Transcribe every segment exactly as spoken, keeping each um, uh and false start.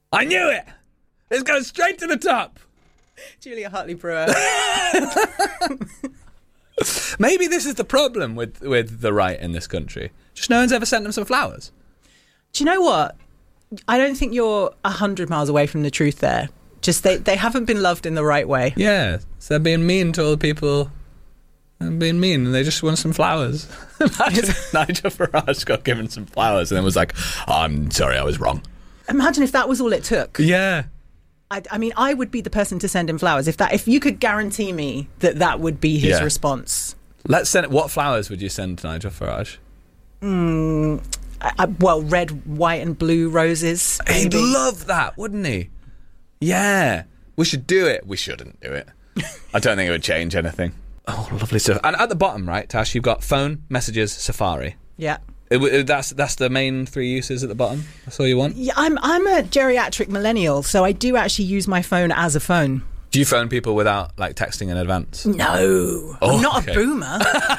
I knew it. It's going straight to the top. Julia Hartley-Brewer. Maybe this is the problem with, with the right in this country. Just no one's ever sent them some flowers. Do you know what? I don't think you're a hundred miles away from the truth there. Just they, they haven't been loved in the right way. Yeah, so they're being mean to all the people and being mean, and they just want some flowers. Imagine Nigel Farage got given some flowers and then was like, oh, I'm sorry, I was wrong. Imagine if that was all it took. Yeah. I, I mean, I would be the person to send him flowers if that if you could guarantee me that that would be his Yeah. response. Let's send. What flowers would you send to Nigel Farage? Mm, I, I, well, red, white, and blue roses. He'd maybe. love that, wouldn't he? Yeah. We should do it. We shouldn't do it. I don't think it would change anything. Oh, lovely stuff. And at the bottom, right, Tash, you've got phone, messages, Safari. Yeah. It, it, that's that's the main three uses at the bottom. That's all you want. Yeah, I'm I'm a geriatric millennial, so I do actually use my phone as a phone. Do you phone people without like texting in advance? No, Oh, I'm not okay. a boomer.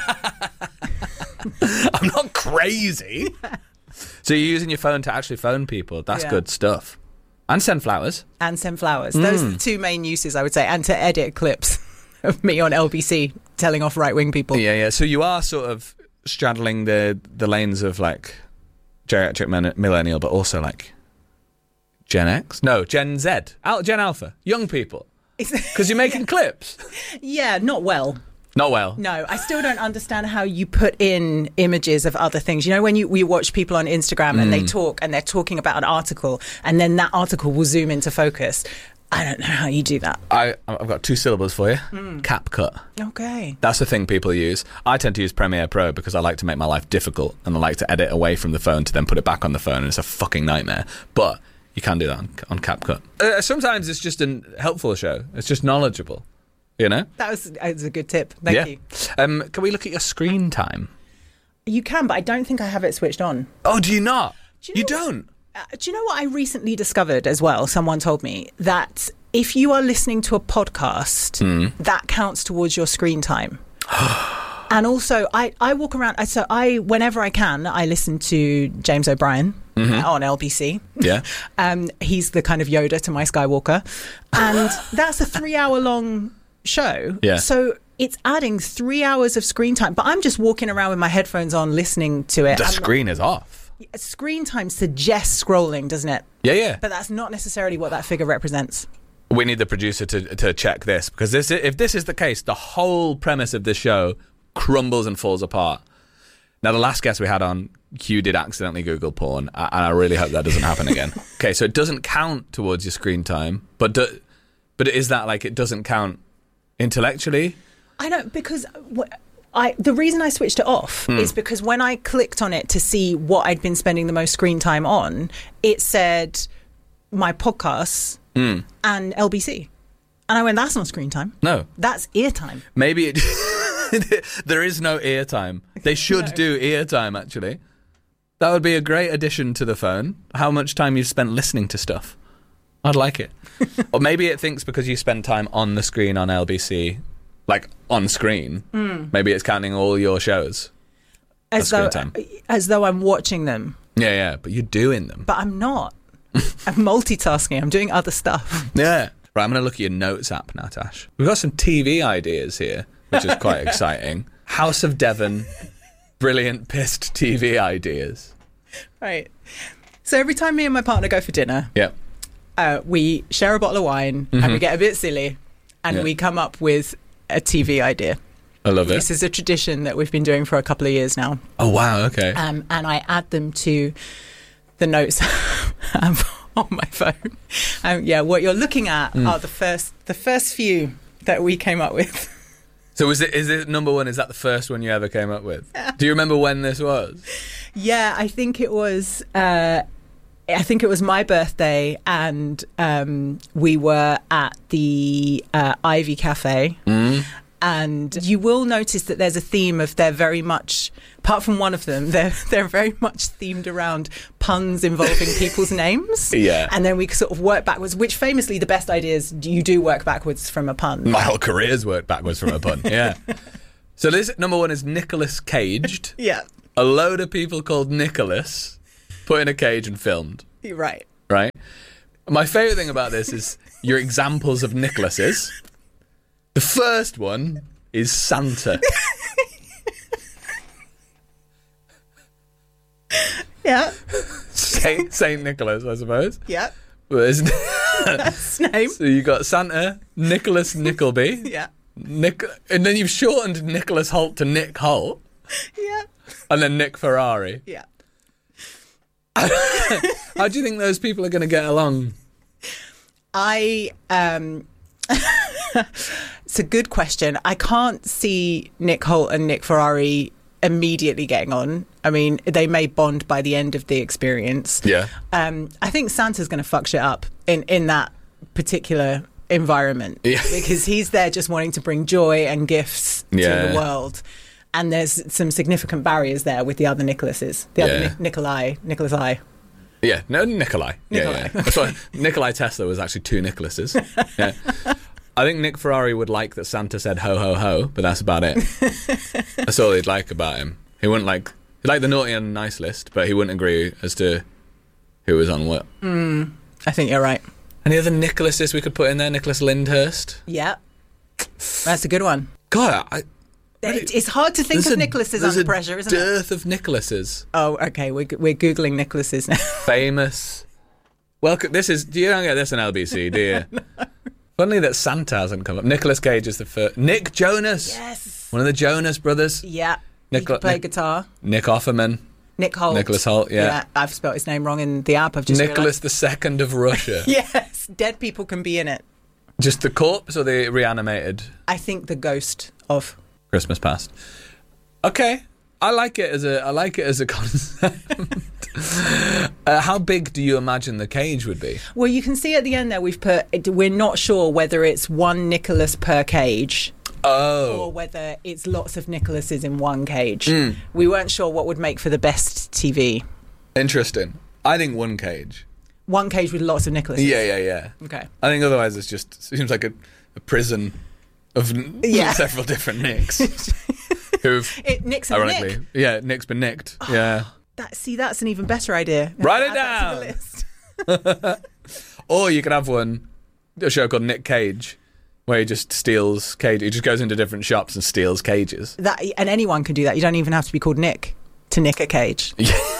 I'm not crazy. So you're using your phone to actually phone people. That's Yeah. good stuff. And send flowers. And send flowers. Those are the two main uses, I would say, and to edit clips of me on L B C telling off right-wing people. Yeah, yeah. So you are sort of straddling the the lanes of like geriatric men- millennial, but also like Gen X? No, Gen Z. Al- Gen Alpha. Young people. Because you're making clips. Yeah, not well. Not well. No, I still don't understand how you put in images of other things. You know, when you we watch people on Instagram and they talk and they're talking about an article and then that article will zoom into focus. I don't know how you do that. I, I've got two syllables for you. CapCut. Okay. That's the thing people use. I tend to use Premiere Pro because I like to make my life difficult and I like to edit away from the phone to then put it back on the phone, and it's a fucking nightmare. But you can do that on, on CapCut. Uh, sometimes it's just a helpful show. It's just knowledgeable, you know? That was, that was a good tip. Thank yeah. you. Um, can we look at your screen time? You can, but I don't think I have it switched on. Oh, do you not? Do you you know what- don't? Uh, do you know what I recently discovered as well? Someone told me that if you are listening to a podcast, Mm. that counts towards your screen time. And also, I, I walk around, I- so I, whenever I can, I listen to James O'Brien Mm-hmm. uh, on L B C. Yeah. Um, he's the kind of Yoda to my Skywalker. And that's a three hour long show. Yeah. So it's adding three hours of screen time, but I'm just walking around with my headphones on listening to it. The I'm- screen is off. Screen time suggests scrolling, doesn't it? Yeah, yeah. But that's not necessarily what that figure represents. We need the producer to to check this, because this, if this is the case, the whole premise of this show crumbles and falls apart. Now, the last guest we had on, Hugh did accidentally Google porn, and I really hope that doesn't happen again. Okay, so it doesn't count towards your screen time, but do, but is that like it doesn't count intellectually? I know, because wh- I the reason I switched it off Hmm. is because when I clicked on it to see what I'd been spending the most screen time on, it said my podcasts Hmm. and L B C. And I went, that's not screen time. No. That's ear time. Maybe it, there is no ear time. They should No. do ear time, actually. That would be a great addition to the phone. How much time you've spent listening to stuff. I'd like it. Or maybe it thinks because you spend time on the screen on L B C, like on screen, Mm. maybe it's counting all your shows. As screen though, time. as though I'm watching them. Yeah, yeah, but you're doing them. But I'm not. I'm multitasking. I'm doing other stuff. Yeah. Right, I'm going to look at your notes app now, Tash. We've got some T V ideas here, which is quite exciting. House of Devon, brilliant pissed T V ideas. Right. So every time me and my partner go for dinner, Yeah. uh, we share a bottle of wine and we get a bit silly and Yeah. we come up with a T V idea. I love it. This is a tradition that we've been doing for a couple of years now. Oh, wow, okay. Um, and I add them to the notes um, on my phone. Um, yeah, what you're looking at are the first the first few that we came up with. So is it, is it number one, is that the first one you ever came up with? Do you remember when this was? Yeah, I think it was. Uh, I think it was my birthday, and um, we were at the uh, Ivy Cafe. Mm. And you will notice that there's a theme of they're very much, apart from one of them, they're they're very much themed around puns involving people's names. Yeah. And then we sort of work backwards, which famously the best ideas, you do work backwards from a pun. My whole career's worked backwards from a pun, yeah. So this number one is Nicolas Caged. Yeah, A load of people called Nicholas put in a cage and filmed, you're right. right? My favourite thing about this is your examples of Nicholases. The first one is Santa. Yeah. Saint, Saint Nicholas, I suppose. Yeah. Well, isn't That's his name. So you got Santa, Nicholas Nickleby. Yeah. Nick, and then you've shortened Nicholas Hoult to Nick Hoult. Yeah. And then Nick Ferrari. Yeah. How do you think those people are going to get along? I um it's a good question. I can't see Nick Hoult and Nick Ferrari immediately getting on. I mean, they may bond by the end of the experience. Yeah. Um, I think Santa's going to fuck shit up in, in that particular environment. Yeah. Because he's there just wanting to bring joy and gifts Yeah. to the world. And there's some significant barriers there with the other Nicholases. The other Yeah. Ni- Nikolai, Nicholas I. Yeah, no, Nikolai. Yeah, Nikolai. yeah. That's why Nikolai Tesla was actually two Nicholases. Yeah. I think Nick Ferrari would like that Santa said ho ho ho, but that's about it. That's all he'd like about him. He wouldn't like he'd like the naughty and nice list, but he wouldn't agree as to who was on what. Mm, I think you're right. Any other Nicholases we could put in there? Nicholas Lyndhurst. Yeah. That's a good one. God, I, It, it's hard to think there's of a- Nicholases there's under a pressure, isn't it? dearth of Nicholases. Oh, okay. We're, we're Googling Nicholases now. Famous. Welcome. This is. Do you don't get this on L B C, do you? no. Funny that Santa hasn't come up. Nicolas Cage is the first. Nick Jonas. Yes. One of the Jonas brothers. Yeah. Nick- he can play Nick- guitar. Nick Offerman. Nick Hoult. Nicholas Hoult, yeah. I've spelled his name wrong in the app. I've just Nicholas the Second of Russia. Yes. Dead people can be in it. Just the corpse or the reanimated I think the ghost of. Christmas Past. Okay. I like it as a I like it as a concept. uh, how big do you imagine the cage would be? Well, you can see at the end there we've put, we're not sure whether it's one Nicholas per cage Oh. or whether it's lots of Nicholases in one cage. Mm. We weren't sure what would make for the best T V. Interesting. I think one cage. One cage with lots of Nicholases. Yeah, yeah, yeah. Okay. I think otherwise it's just it seems like a, a prison of n- Yeah. several different Nicks who've It, Nick's and ironically, Nick. yeah, Nick's been nicked. Yeah. That, see, that's an even better idea. Write it Add that to the down. list. Or you could have one, a show called Nick Cage, where he just steals cage. He just goes into different shops and steals cages. That, and anyone can do that. You don't even have to be called Nick to nick a cage.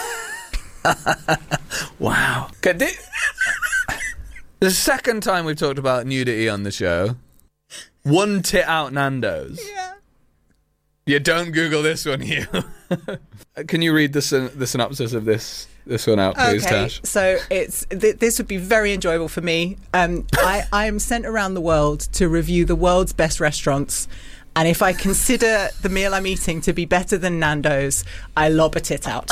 Wow. Okay, di- the second time we've talked about nudity on the show, one tit out Nando's. Yeah. Yeah, don't Google this one, you. Can you read the syn- the synopsis of this this one out, please, Okay, Tash? so it's th- this would be very enjoyable for me. Um, I, I am sent around the world to review the world's best restaurants, and if I consider the meal I'm eating to be better than Nando's, I lob a tit out.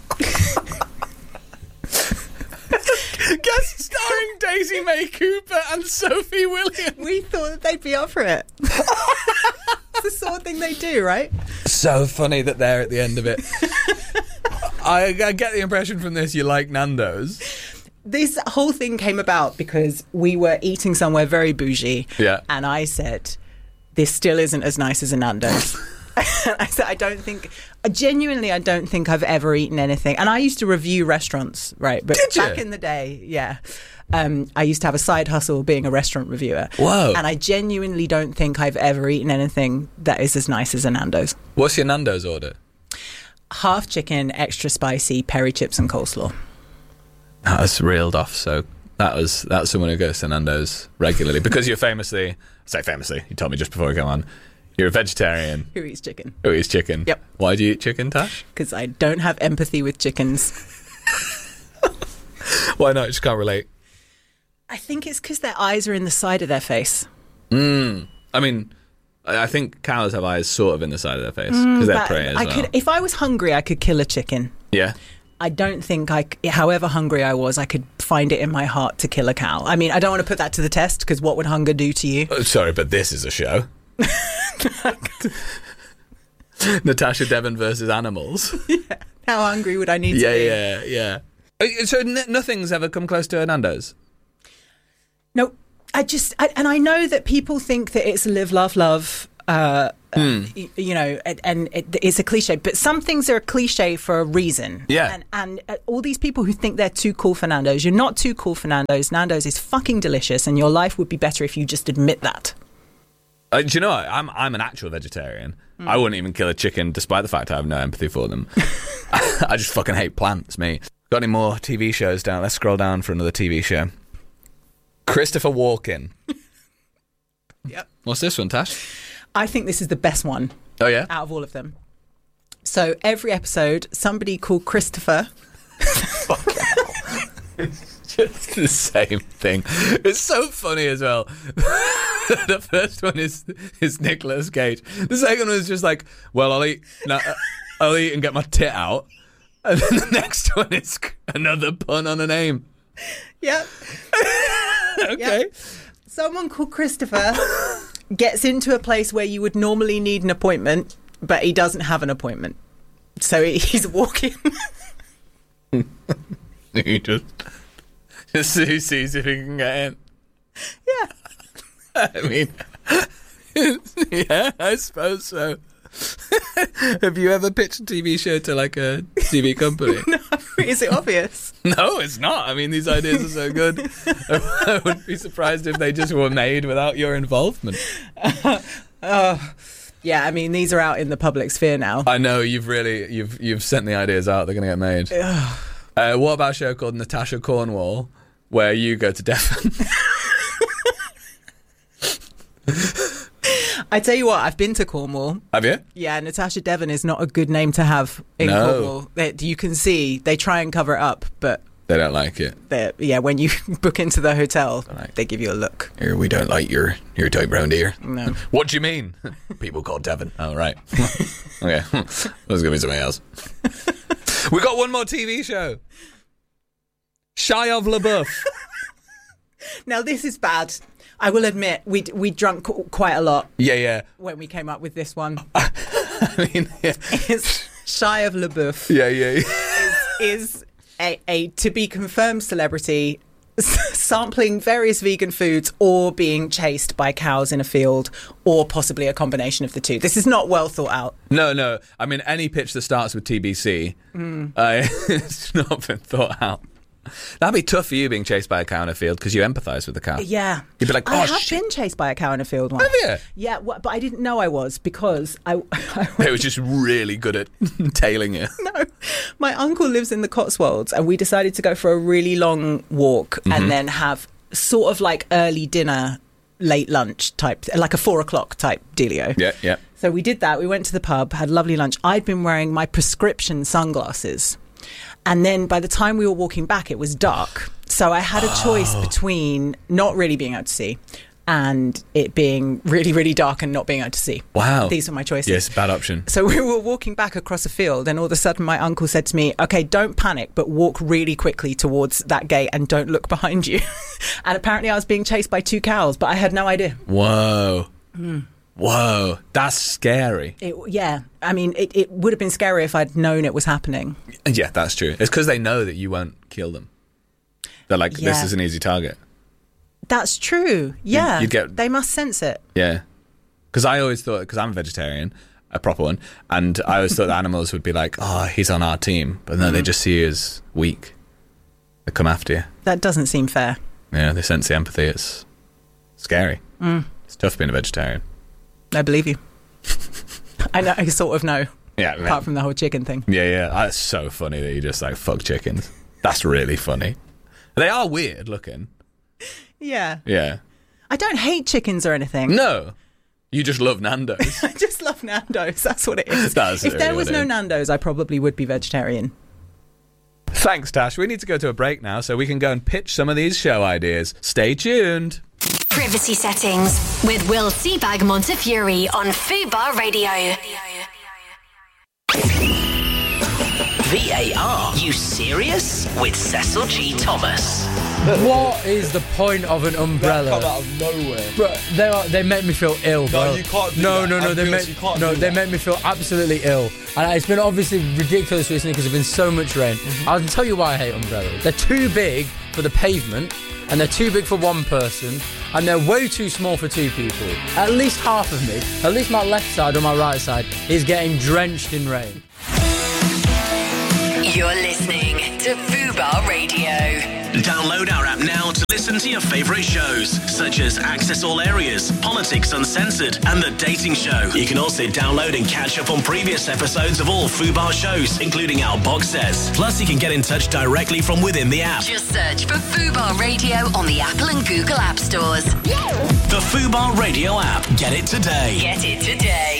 Guest starring Daisy May Cooper and Sophie Williams. We thought that they'd be up for it. It's the sort of thing they do, right? So funny that they're at the end of it. I, I get the impression from this you like Nando's. This whole thing came about because we were eating somewhere very bougie. Yeah. And I said, this still isn't as nice as a Nando's. I said, I don't think, genuinely, I don't think I've ever eaten anything. And I used to review restaurants, right? But Did you? back in the day, yeah. Um, I used to have a side hustle being a restaurant reviewer. Whoa. And I genuinely don't think I've ever eaten anything that is as nice as a Nando's. What's your Nando's order? Half chicken, extra spicy, peri chips and coleslaw. That was reeled off, so that was that's someone who goes to Nando's regularly. Because you're famously, I say famously, you told me just before we go on, you're a vegetarian Who eats chicken? who eats chicken. Yep. Why do you eat chicken, Tash? Because I don't have empathy with chickens. Why not? Just can't relate. I think it's because their eyes are in the side of their face. Mm. I mean, I I think cows have eyes sort of in the side of their face because they're But prey as I well. could, if I was hungry, I could kill a chicken. Yeah. I don't think I, c- however hungry I was, I could find it in my heart to kill a cow. I mean, I don't want to put that to the test because what would hunger do to you? Oh, sorry, but this is a show. Natasha Devon versus animals. How hungry would I need Yeah, to be? yeah, yeah. Uh, So n- nothing's ever come close to a Nando's? No, I just, I, and I know that people think that it's live, laugh, love. Uh, mm. you, you know, and, and it, it's a cliche, but some things are a cliche for a reason. Yeah. And, and uh, all these people who think they're too cool for Nando's, you're not too cool for Nando's. Nando's is fucking delicious, and your life would be better if you just admit that. Uh, do you know what? I'm I'm an actual vegetarian. Mm. I wouldn't even kill a chicken, despite the fact I have no empathy for them. I just fucking hate plants, me. Got any more T V shows down? Let's scroll down for another T V show. Christopher Walken. Yep. What's this one, Tash? I think this is the best one. Oh, yeah? Out of all of them. So every episode, somebody called Christopher. Fuck hell. It's just the same thing. It's so funny as well. The first one is is Nicolas Cage. The second one is just like, well, I'll eat, no, I'll eat and get my tit out. And then the next one is another pun on a name. Yep. Okay. Yep. Someone called Christopher gets into a place where you would normally need an appointment, but he doesn't have an appointment. So he's walking. He just, just he sees if he can get in. Yeah. I mean, yeah, I suppose so. Have you ever pitched a T V show to like a T V company? No, is it obvious? No, it's not. I mean, these ideas are so good. I wouldn't be surprised if they just were made without your involvement. Uh, uh, yeah, I mean, these are out in the public sphere now. I know you've really you've you've sent the ideas out. They're going to get made. Uh, what about a show called Natasha Cornwall, where you go to Devon? I tell you what, I've been to Cornwall. Have you? Yeah, Natasha Devon is not a good name to have in No. Cornwall. They, you can see they try and cover it up, but They don't like it. they- yeah, when you book into the hotel, Right. they give you a look. Here, we don't like your your type round here. No. What do you mean? People called Devon. Oh, right. Okay. There's going to be something else. We got one more T V show. Shia of LaBeouf. Now, this is bad. I will admit, we we drunk qu- quite a lot Yeah, yeah. when we came up with this one. I mean, yeah. It's Shia of LaBeouf Yeah, yeah, yeah. is, is a, a to-be-confirmed celebrity sampling various vegan foods or being chased by cows in a field or possibly a combination of the two. This is not well thought out. No, no. I mean, any pitch that starts with T B C, mm. uh, it's not been thought out. That'd be tough for you being chased by a cow in a field because you empathise with the cow. Yeah. You'd be like, oh, I have shit. been chased by a cow in a field once. Have you? Yeah, wh- but I didn't know I was because I... I It was just really good at tailing you. No, my uncle lives in the Cotswolds and we decided to go for a really long walk mm-hmm. and then have sort of like early dinner, late lunch type, like a four o'clock type dealio. Yeah, yeah. So we did that. We went to the pub, had lovely lunch. I'd been wearing my prescription sunglasses. And then by the time we were walking back, it was dark. So I had a choice oh. between not really being able to see and it being really, really dark and not being able to see. Wow. These were my choices. Yes, bad option. So we were walking back across a field and all of a sudden my uncle said to me, okay, don't panic, but walk really quickly towards that gate and don't look behind you. And apparently I was being chased by two cows, but I had no idea. Whoa. Mm. Whoa. That's scary. It, yeah. I mean, it, it would have been scary if I'd known it was happening. Yeah, that's true. It's because they know that you won't kill them. They're like, Yeah. this is an easy target. That's true. Yeah. you'd get- They must sense it. Yeah. Because I always thought, because I'm a vegetarian, a proper one, and I always thought the animals would be like, oh, he's on our team. But no, mm. they just see you as weak. They come after you. That doesn't seem fair. Yeah, they sense the empathy. It's scary. Mm. It's tough being a vegetarian. I believe you. I know. I sort of know. Yeah. Apart man. from the whole chicken thing. Yeah, yeah. That's so funny that you just like, fuck chickens. That's really funny. They are weird looking. Yeah. Yeah. I don't hate chickens or anything. No. You just love Nando's. I just love Nando's. That's what it is. That's if really there what was it no is. Nando's, I probably would be vegetarian. Thanks, Tash. We need to go to a break now so we can go and pitch some of these show ideas. Stay tuned. Privacy Settings with Will Seabag Montefiore on Fubar Radio. V A R, you serious? With Cecil G. Thomas. What is the point of an umbrella? That come out of nowhere. Bro, they are, they make me feel ill, bro. No, you can't do no, that. No, no, I'm they honest, make you can't no, do they that. make me feel absolutely ill. And it's been obviously ridiculous recently because there's been so much rain. Mm-hmm. I'll tell you why I hate umbrellas. They're too big for the pavement, and they're too big for one person, and they're way too small for two people. At least half of me, at least my left side or my right side, is getting drenched in rain. You're listening to Fubar Radio. Download our app now to listen to your favourite shows, such as Access All Areas, Politics Uncensored, and The Dating Show. You can also download and catch up on previous episodes of all Fubar shows, including our box sets. Plus, you can get in touch directly from within the app. Just search for Fubar Radio on the Apple and Google App Stores. The Fubar Radio app. Get it today. Get it today.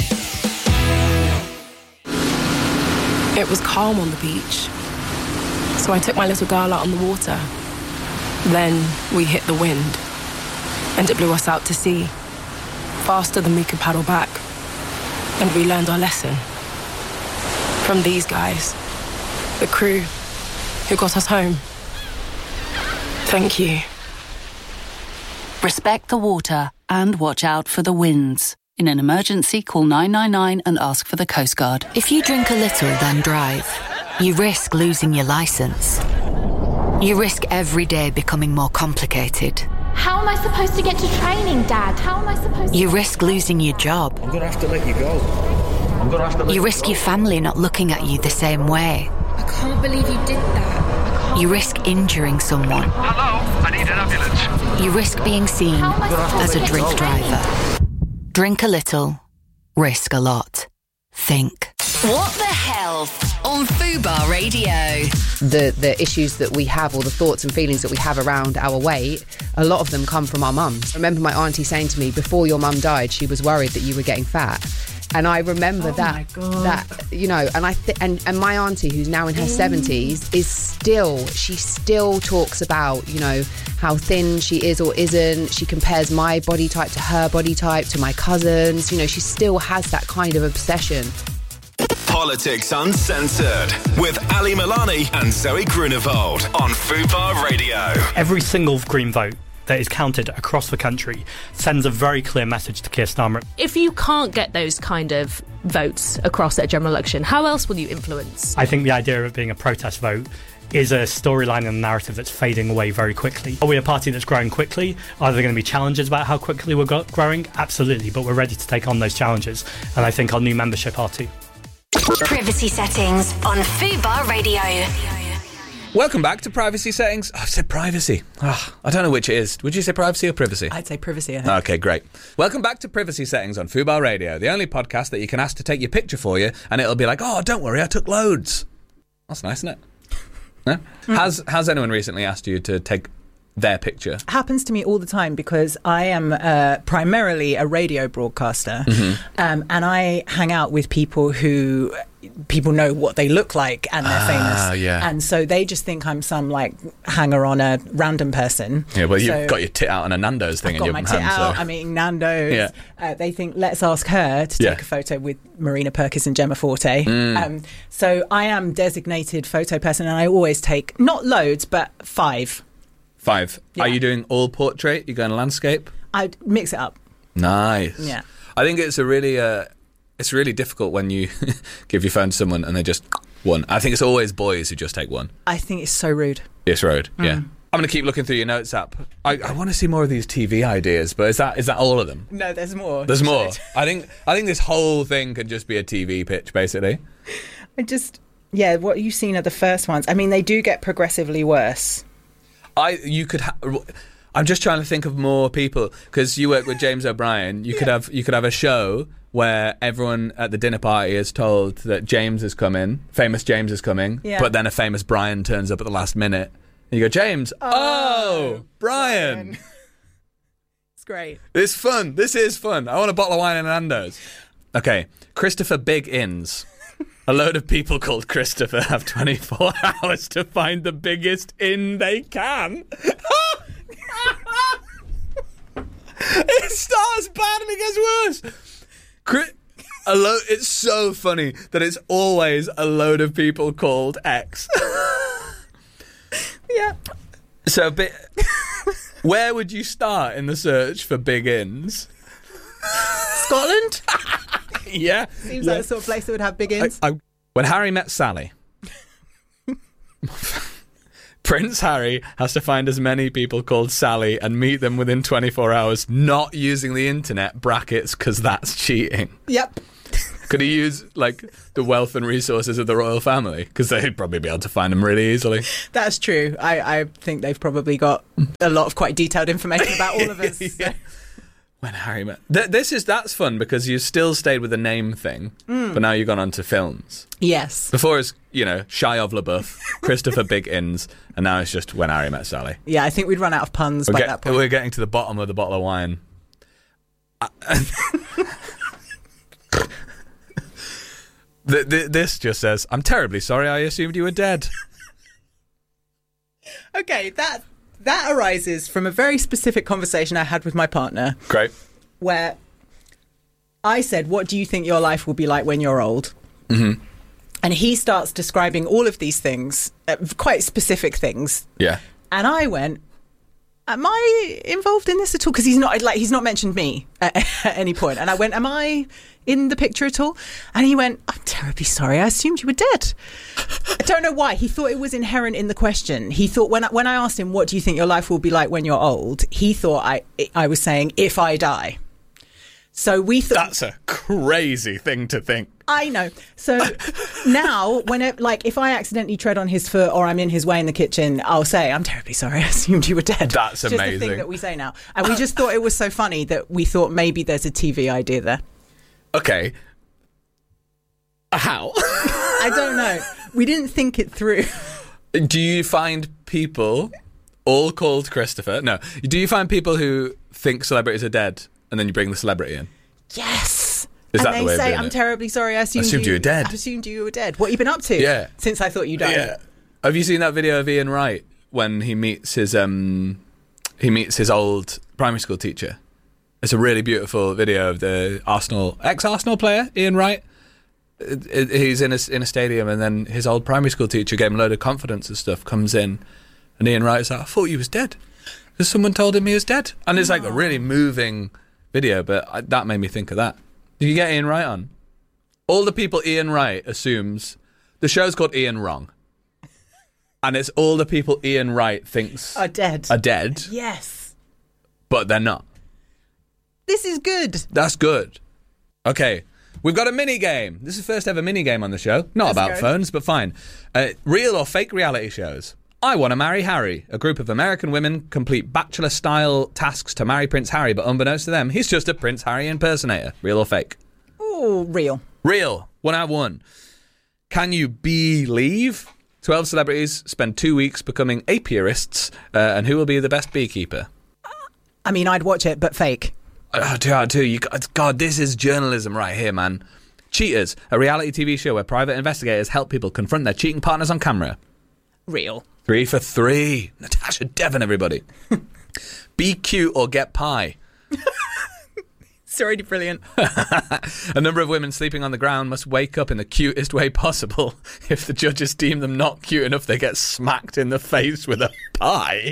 It was calm on the beach, so I took my little girl out on the water. Then we hit the wind, and it blew us out to sea, faster than we could paddle back. And we learned our lesson from these guys, the crew who got us home. Thank you. Respect the water and watch out for the winds. In an emergency, call nine nine nine and ask for the Coast Guard. If you drink a little, then drive, you risk losing your licence. You risk every day becoming more complicated. How am I supposed to get to training, Dad? How am I supposed to... You risk losing your job. I'm going to have to let you go. I'm going to have to let You you risk go. your family not looking at you the same way. I can't believe you did that. You risk injuring someone. Hello, I need an ambulance. You risk being seen as a drink driver. Drink a little, risk a lot. Think. What the Health on Fubar Radio. The the issues that we have, or the thoughts and feelings that we have around our weight, a lot of them come from our mums. I remember my auntie saying to me, before your mum died, she was worried that you were getting fat. And I remember Oh that, my God. that you know, and I th- and and my auntie, who's now in her seventies, is still she still talks about, you know, how thin she is or isn't. She compares my body type to her body type, to my cousins. You know, she still has that kind of obsession. Politics Uncensored with Ali Milani and Zoe Grunewald on Fubar Radio. Every single Green vote that is counted across the country sends a very clear message to Keir Starmer. If you can't get those kind of votes across at a general election, how else will you influence? I think the idea of it being a protest vote is a storyline and a narrative that's fading away very quickly. Are we a party that's growing quickly? Are there going to be challenges about how quickly we're go- growing? Absolutely, but we're ready to take on those challenges, and I think our new membership are too. Privacy settings on Fubar Radio. Welcome back to Privacy Settings. Oh, I've said privacy. Oh, I don't know which it is. Would you say privacy or privacy? I'd say privacy, I think. Okay, great. Welcome back to Privacy Settings on Fubar Radio, the only podcast that you can ask to take your picture for you, and it'll be like, oh, don't worry, I took loads. That's nice, isn't it? No? Mm. Has Has anyone recently asked you to take their picture? Happens to me all the time because I am uh, primarily a radio broadcaster, Mm-hmm. um, and I hang out with people who people know what they look like and they're Ah, famous, yeah. and so they just think I'm some like hanger on a random person. Yeah, well, you've So got your tit out on a Nando's thing I've in got your my hand. tit out. so. I'm eating Nando's. Yeah. Uh, they think let's ask her to Yeah. take a photo with Marina Perkis and Gemma Forte. Mm. Um, so I am designated photo person, and I always take not loads but five. Five. Yeah. Are you doing all portrait? You going landscape? I mix it up. Nice. Yeah. I think it's a really, uh, it's really difficult when you give your phone to someone and they just one. I think it's always boys who just take one. I think it's so rude. Yes, road. Mm. Yeah. I'm going to keep looking through your notes app. I, I want to see more of these T V ideas, but is that is that all of them? No, there's more. There's more. I think I think this whole thing can just be a T V pitch, basically. I just, yeah, what you've seen are the first ones. I mean, they do get progressively worse. I you could. Ha- I'm just trying to think of more people because you work with James O'Brien. You yeah. could have you could have a show where everyone at the dinner party is told that James is coming, famous James is coming, yeah. but then a famous Brian turns up at the last minute. And you go, James, oh, oh Brian. Brian. It's great. It's fun. This is fun. I want a bottle of wine and Nando's. Okay, Christopher Big Inns. A load of people called Christopher have twenty-four hours to find the biggest inn they can. It starts bad and it gets worse. Chris- a lo- it's so funny that it's always a load of people called X. Yeah. So, bi- where would you start in the search for big inns? Scotland? Yeah. Seems yeah. like the sort of place that would have big inns. I, I, when Harry met Sally, Prince Harry has to find as many people called Sally and meet them within twenty-four hours, not using the internet, brackets, because that's cheating. Yep. Could he use, like, the wealth and resources of the royal family? Because they'd probably be able to find him really easily. That's true. I, I think they've probably got a lot of quite detailed information about all of us. Yeah. So. When Harry met... Th- this is... That's fun, because you still stayed with the name thing, Mm. but now you've gone on to films. Yes. Before it's, you know, Shia of LaBeouf, Christopher Big Inns, and now it's just When Harry Met Sally. Yeah, I think we'd run out of puns We're, by get- that point. we're getting to the bottom of the bottle of wine. the, the, this just says, I'm terribly sorry, I assumed you were dead. Okay, that that arises from a very specific conversation I had with my partner. Great. Where I said, what do you think your life will be like when you're old? Mm-hmm. And he starts describing all of these things, uh, quite specific things. Yeah. And I went, am I involved in this at all? Because he's not, like, he's not mentioned me at, at any point. And I went, am I in the picture at all? And he went, I'm terribly sorry. I assumed you were dead. I don't know why. He thought it was inherent in the question. He thought when I, when I asked him, what do you think your life will be like when you're old? He thought I I was saying, if I die. So we thought... That's a crazy thing to think. I know. So now, when it, like, if I accidentally tread on his foot or I'm in his way in the kitchen, I'll say, I'm terribly sorry, I assumed you were dead. That's Just amazing. the thing that we say now. And we just thought it was so funny that we thought maybe there's a T V idea there. Okay. How? I don't know. We didn't think it through. Do you find people all called Christopher? No. Do you find people who think celebrities are dead and then you bring the celebrity in? Yes. Is and that they the way of say, doing I'm it? terribly sorry, I assumed, I assumed you were dead. I assumed you were dead. What have you been up to? Yeah. Since I thought you died. Yeah. Have you seen that video of Ian Wright when he meets his um he meets his old primary school teacher? It's a really beautiful video of the Arsenal ex-Arsenal player Ian Wright. It- it- He's in a in a stadium, and then his old primary school teacher gave him a load of confidence and stuff. Comes in, and Ian Wright's like, "I thought you was dead." Because someone told him he was dead, and it's like a really moving video. But I, that made me think of that. Did you get Ian Wright on? All the people Ian Wright assumes the show's called Ian Wrong, and it's all the people Ian Wright thinks Are dead. are dead, Yes. but they're not. This is good. That's good. Okay, we've got a mini game. This is the first ever mini game on the show. Not Let's about go. phones, but fine. Uh, real or fake reality shows. I Want to Marry Harry. A group of American women complete bachelor-style tasks to marry Prince Harry, but unbeknownst to them, he's just a Prince Harry impersonator. Real or fake? Oh, real. Real. One out of one. Can you believe twelve celebrities spend two weeks becoming apiarists, uh, and who will be the best beekeeper? I mean, I'd watch it, but fake. Oh, do I do? You, God, this is journalism right here, man. Cheaters, a reality T V show where private investigators help people confront their cheating partners on camera. Real. Three for three. Natasha Devon, everybody. Be cute or get pie. It's already brilliant. A number of women sleeping on the ground must wake up in the cutest way possible. If the judges deem them not cute enough, they get smacked in the face with a pie.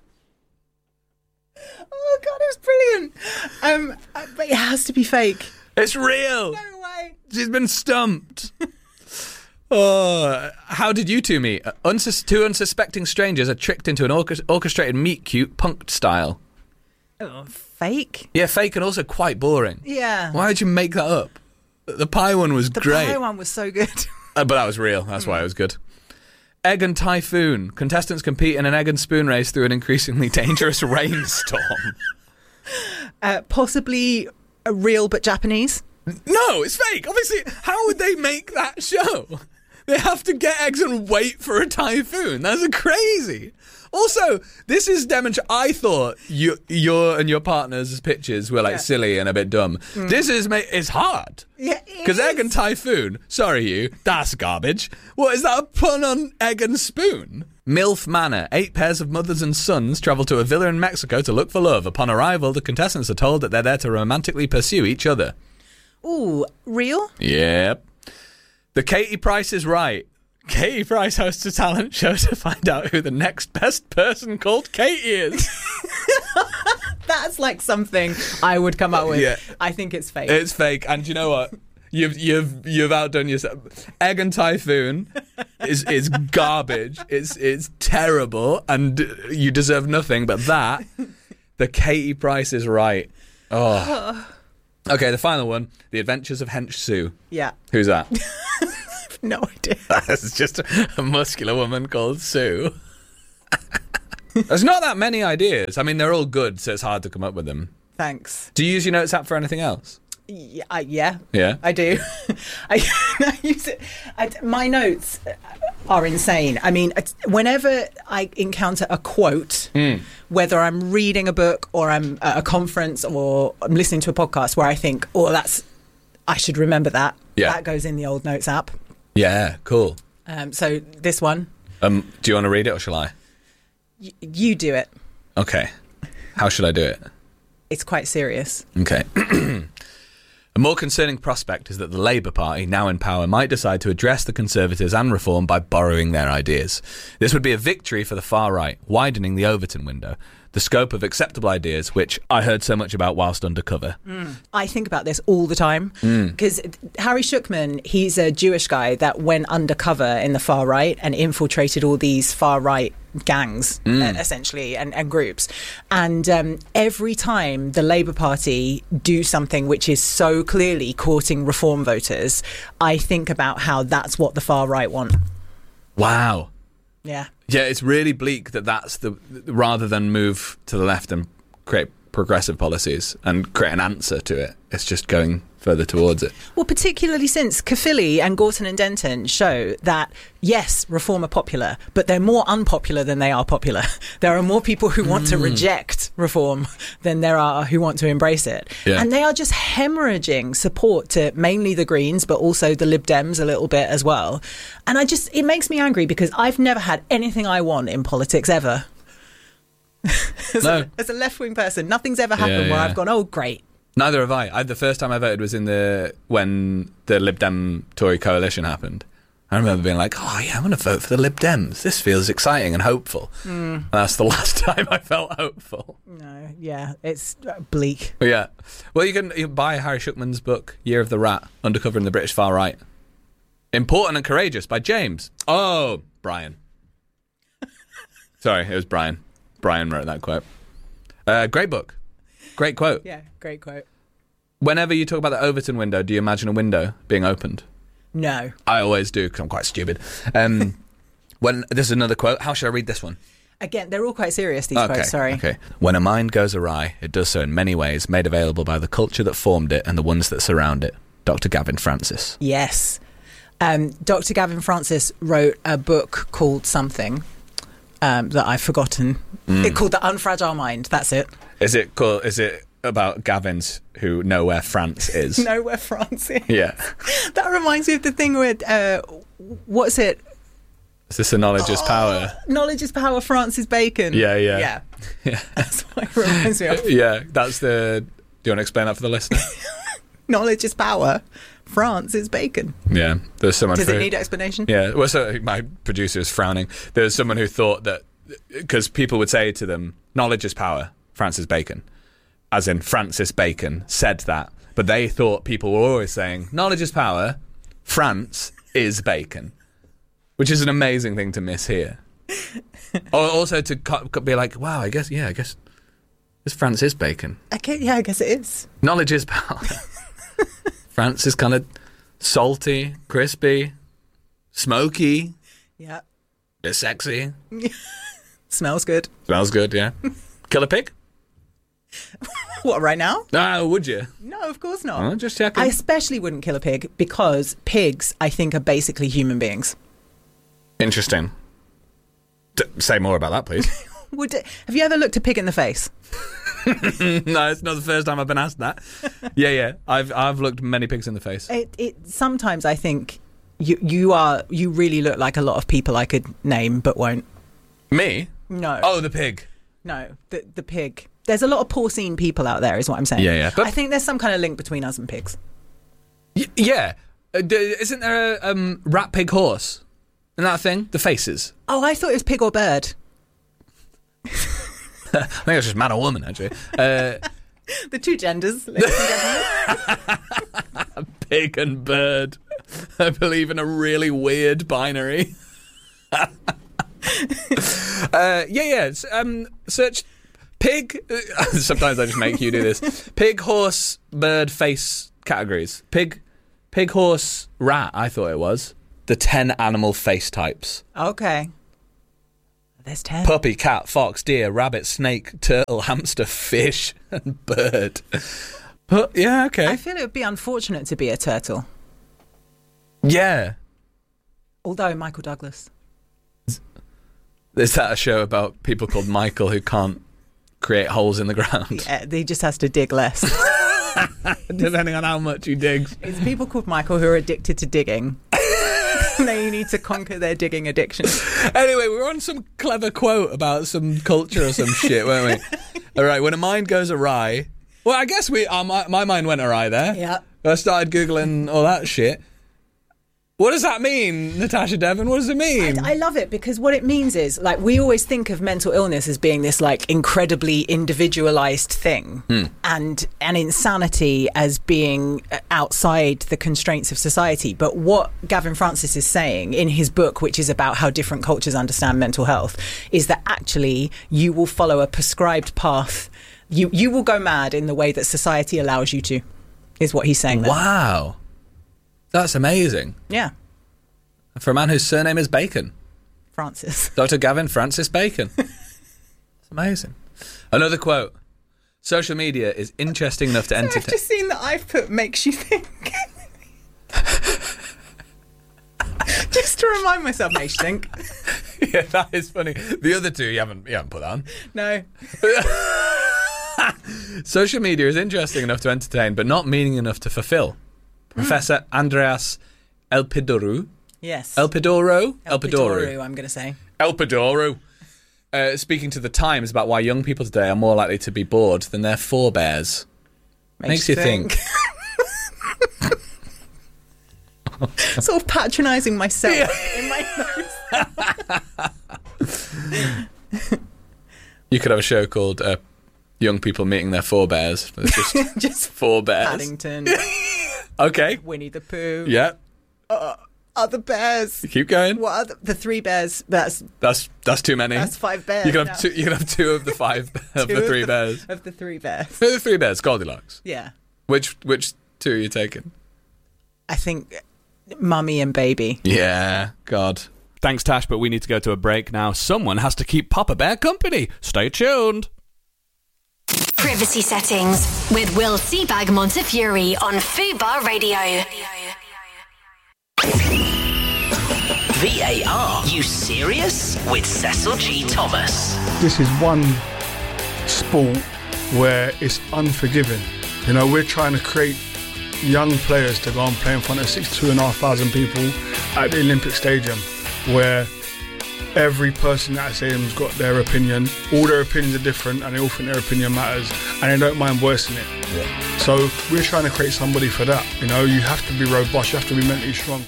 Oh, God, it was brilliant. Um, uh, but it has to be fake. It's real. No way. She's been stumped. Oh, how did you two meet? Uh, unsus- two unsuspecting strangers are tricked into an orchest- orchestrated meet-cute punk style. Oh, fake? Yeah, fake and also quite boring. Yeah. Why did you make that up? The pie one was The great. pie one was so good. Uh, but that was real. That's why it was good. Egg and Typhoon. Contestants compete in an egg and spoon race through an increasingly dangerous rainstorm. Uh, possibly a real but Japanese. No, it's fake. Obviously, how would they make that show? They have to get eggs and wait for a typhoon. That's crazy. Also, this is demonstrating. I thought you, your and your partner's pictures were like Yeah. silly and a bit dumb. Mm. This is ma- it's hard. Yeah, Because egg and typhoon, sorry you, that's garbage. What, is that a pun on egg and spoon? MILF Manor. Eight pairs of mothers and sons travel to a villa in Mexico to look for love. Upon arrival, the contestants are told that they're there to romantically pursue each other. Ooh, real? Yep. The Katie Price is right. Katie Price hosts a talent show to find out who the next best person called Katie is. That's like something I would come up with. Yeah. I think it's fake. It's fake. And you know what? You've you've you've outdone yourself. Egg and Typhoon is is garbage. It's it's terrible, and you deserve nothing. But that, the Katie Price is right. Oh. Okay, the final one: The Adventures of Hench Sue. Yeah. Who's that? No idea. It's just a, a muscular woman called Sue. There's not that many ideas. I mean, they're all good, so it's hard to come up with them. Thanks. Do you use your notes app for anything else? Yeah, I, yeah, Yeah? I do. I, I use it. I, my notes are insane. I mean, it's- whenever I encounter a quote, Mm. whether I'm reading a book or I'm at a conference or I'm listening to a podcast where I think, oh, that's, I should remember that. Yeah. That goes in the old notes app. Yeah, cool. Um, so this one, Um, do you want to read it or shall I? y- you do it. Okay. How should I do it? It's quite serious. Okay. A more concerning prospect is that the Labour Party, now in power, might decide to address the Conservatives and Reform by borrowing their ideas. This would be a victory for the far right, widening the Overton window, the scope of acceptable ideas, which I heard so much about whilst undercover. Mm. I think about this all the time Mm. because Harry Shukman, he's a Jewish guy that went undercover in the far right and infiltrated all these far right gangs, Mm. uh, essentially, and, and groups. And um, every time the Labour Party do something which is so clearly courting reform voters, I think about how that's what the far right want. Wow. Yeah. Yeah, it's really bleak that that's the... Rather than move to the left and create progressive policies and create an answer to it, it's just going further towards it. Well, particularly since Caerphilly and Gorton and Denton show that, yes, reform are popular, but they're more unpopular than they are popular. There are more people who want to Mm. reject reform than there are who want to embrace it. Yeah. And they are just hemorrhaging support to mainly the Greens, but also the Lib Dems a little bit as well. And I just, it makes me angry because I've never had anything I want in politics ever. as, No. a, as a left-wing person, nothing's ever happened Yeah, where yeah. I've gone, oh, great. Neither have I. I. The first time I voted was in the when the Lib Dem Tory coalition happened. I remember being like, "Oh yeah, I'm going to vote for the Lib Dems. This feels exciting and hopeful." Mm. And that's the last time I felt hopeful. No, yeah, it's uh, bleak. But yeah. Well, you can, you can buy Harry Shukman's book, Year of the Rat: Undercover in the British Far Right. Important and Courageous by James. Oh, Brian. Sorry, it was Brian. Brian wrote that quote. Uh, great book. Great quote. Yeah, great quote. Whenever you talk about the Overton window, do you imagine a window being opened? No. I always do because I'm quite stupid. Um, when this is another quote. How should I read this one? Again, they're all quite serious, these okay, quotes, sorry. Okay. When a mind goes awry, it does so in many ways, made available by the culture that formed it and the ones that surround it. Doctor Gavin Francis. Yes. Um, Doctor Gavin Francis wrote a book called something um, that I've forgotten. Mm. It called The Unfragile Mind. That's it. Is it cool? Is it about Gavins who know where France is? Know where France is. Yeah. That reminds me of the thing with, uh, what's it? Is this a knowledge is power? Knowledge is power, Francis Bacon. Yeah, yeah. Yeah. Yeah. That's what it reminds me of. Yeah, that's the... Do you want to explain that for the listener? Knowledge is power, Francis Bacon. Yeah, there's someone... Does who, it need explanation? Yeah, well, so my producer is frowning. There's someone who thought that... Because people would say to them, knowledge is power, Francis Bacon. As in, Francis Bacon said that. But they thought people were always saying, knowledge is power, France is Bacon. Which is an amazing thing to miss here. Or also to co- co- be like, wow, I guess, yeah, I guess this France is Bacon. Okay, yeah, I guess it is. Knowledge is power. France is kind of salty, crispy, smoky, Yeah. bit sexy. Smells good. Smells good, yeah. Kill a pig? What, right now? Ah, would you? No, of course not. Oh, just checking. I especially wouldn't kill a pig because pigs, I think, are basically human beings. Interesting. D- say more about that, please. Would it, have you ever looked a pig in the face? No, it's not the first time I've been asked that. Yeah, yeah. I've I've looked many pigs in the face. It, it sometimes I think you you are you really look like a lot of people I could name but won't. Me? No. Oh, the pig. No, the the pig. There's a lot of porcine people out there, is what I'm saying. Yeah, yeah. But I think there's some kind of link between us and pigs. Y- yeah. Uh, d- isn't there a um, rat, pig, horse? Isn't that a thing? The faces. Oh, I thought it was pig or bird. I think it's just man or woman, actually. Uh, The two genders. ladies and gentlemen. pig and bird. I believe in a really weird binary. uh, yeah, yeah. Um, search pig. Sometimes I just make you do this. Pig, horse, bird, face categories. Pig, pig, horse, rat. I thought it was the ten animal face types. Okay. There's ten. Puppy, cat, fox, deer, rabbit, snake, turtle, hamster, fish, and bird. But yeah, okay. I feel it would be unfortunate to be a turtle. Yeah. Although Michael Douglas. Is that a show about people called Michael who can't create holes in the ground? Yeah, he just has to dig less. Depending on how much he digs. It's people called Michael who are addicted to digging. They need to conquer their digging addiction. Anyway, we were on some clever quote about some culture or some shit, weren't we? All right, when a mind goes awry... Well, I guess we uh, my, my mind went awry there. Yeah. I started Googling all that shit. What does that mean, Natasha Devon? What does it mean? I, I love it because what it means is, like, we always think of mental illness as being this, like, incredibly individualized thing, hmm. and and insanity as being outside the constraints of society. But what Gavin Francis is saying in his book, which is about how different cultures understand mental health, is that actually you will follow a prescribed path. You you will go mad in the way that society allows you to, is what he's saying there. Wow. That's amazing. Yeah. For a man whose surname is Bacon. Francis. Doctor Gavin Francis Bacon. It's amazing. Another quote. Social media is interesting enough to So entertain... I've just seen that I've put makes you think. Just to remind myself, makes you think. Yeah, that is funny. The other two you haven't, you haven't put on. No. Social media is interesting enough to entertain, but not meaning enough to fulfill. Professor Andreas Elpidoro. Yes. Elpidoro? Elpidoro, I'm going to say. Elpidoro. Uh, speaking to the Times about why young people today are more likely to be bored than their forebears. Makes, Makes you think. think. Sort of patronising myself yeah. in my notes. You could have a show called uh, Young People Meeting Their Forebears. It's just, just forebears. Paddington. Okay. Winnie the Pooh. Yeah. Uh, other bears. Keep going. What are the, the three bears? That's that's that's too many. That's five bears. You can have now. two. You can have two of the five of the three of the, bears. Of the three bears. The three bears. Goldilocks. Yeah. Which which two are you taking? I think Mummy and Baby. Yeah. God. Thanks, Tash, but we need to go to a break now. Someone has to keep Papa Bear company. Stay tuned. Privacy Settings with Will Seabag Montefiore on Fubar Radio. V A R, you serious? With Cecil G. Thomas. This is one sport where it's unforgiving. You know, we're trying to create young players to go and play in front of sixty-two and a half thousand people at the Olympic Stadium, where every person at that stadium's got their opinion. All their opinions are different, and they all think their opinion matters, and they don't mind voicing it. Yeah. So we're trying to create somebody for that. You know, you have to be robust, you have to be mentally strong.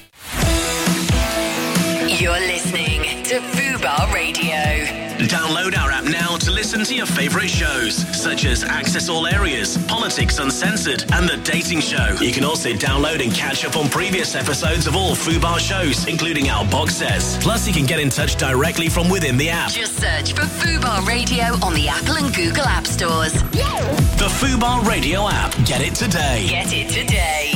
You're listening to Fubar Radio. Download our app now to listen to your favourite shows, such as Access All Areas, Politics Uncensored, and The Dating Show. You can also download and catch up on previous episodes of all Fubar shows, including our box sets. Plus, you can get in touch directly from within the app. Just search for Fubar Radio on the Apple and Google App Stores. The Fubar Radio app. Get it today. Get it today.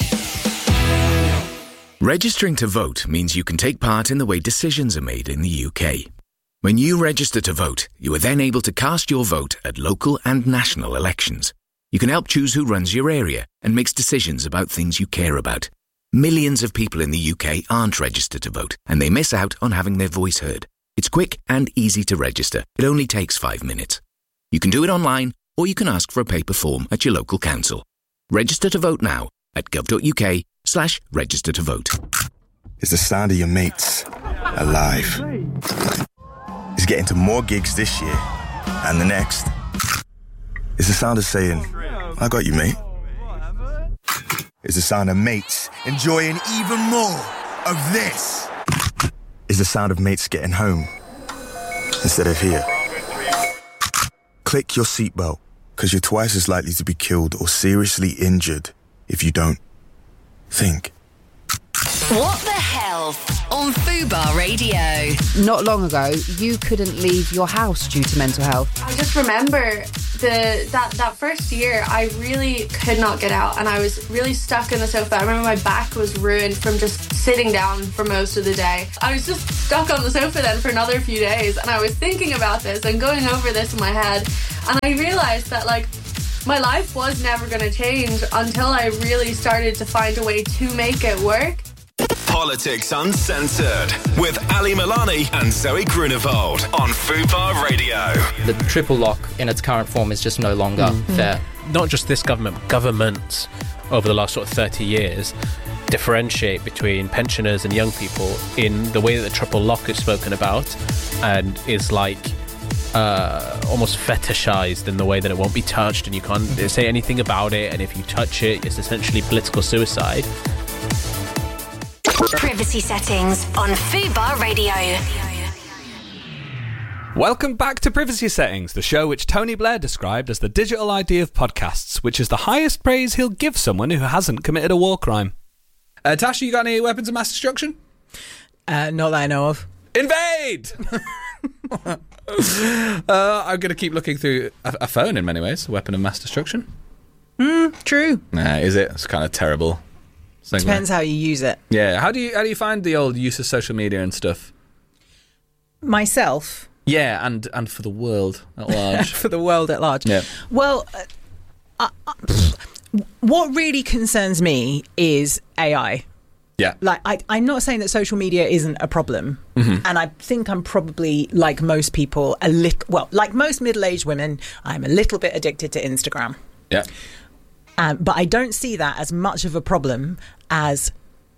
Registering to vote means you can take part in the way decisions are made in the U K. When you register to vote, you are then able to cast your vote at local and national elections. You can help choose who runs your area and makes decisions about things you care about. Millions of people in the U K aren't registered to vote, and they miss out on having their voice heard. It's quick and easy to register. It only takes five minutes. You can do it online, or you can ask for a paper form at your local council. Register to vote now at gov.uk slash register to vote. It's the sound of your mates alive. It's getting to more gigs this year and the next. It's the sound of saying, I got you, mate. It's the sound of mates enjoying even more of this. It's the sound of mates getting home instead of here. Click your seatbelt, because you're twice as likely to be killed or seriously injured if you don't. Think. What the hell on Fubar Radio? Not long ago, you couldn't leave your house due to mental health. I just remember the that, that first year, I really could not get out and I was really stuck in the sofa. I remember my back was ruined from just sitting down for most of the day. I was just stuck on the sofa then for another few days and I was thinking about this and going over this in my head, and I realised that, like, my life was never going to change until I really started to find a way to make it work. Politics Uncensored with Ali Milani and Zoe Grunewald on Fubar Radio. The triple lock in its current form is just no longer Mm. fair. Not just this government, but governments over the last sort of thirty years differentiate between pensioners and young people in the way that the triple lock is spoken about, and is like uh, almost fetishized in the way that it won't be touched and you can't say anything about it, and if you touch it, it's essentially political suicide. Privacy settings on Fubar Radio. Welcome back to Privacy Settings, the show which Tony Blair described as the digital I D of podcasts, which is the highest praise he'll give someone who hasn't committed a war crime. Uh, Tasha, you got any weapons of mass destruction? Uh, not that I know of. Invade! uh, I'm going to keep looking through a, a phone in many ways, a weapon of mass destruction. Mm, true. Nah, is it? It's kind of terrible. Segue. Depends how you use it. Yeah, how do you how do you find the old use of social media and stuff? Myself. Yeah, and and for the world at large. For the world at large. Yeah. Well, uh, uh, what really concerns me is A I. Yeah. Like, I, I'm not saying that social media isn't a problem. Mm-hmm. And I think I'm probably, like most people, a little, well, like most middle-aged women, I'm a little bit addicted to Instagram. Yeah. Um, but I don't see that as much of a problem as